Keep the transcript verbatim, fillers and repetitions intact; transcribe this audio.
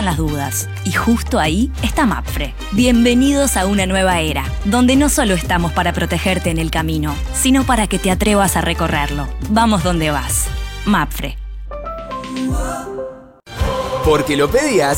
las dudas. Y justo ahí está Mapfre. Bienvenidos a una nueva era, donde no solo estamos para protegerte en el camino, sino para que te atrevas a recorrerlo. Vamos donde vas. Mapfre. Porque lo pedías.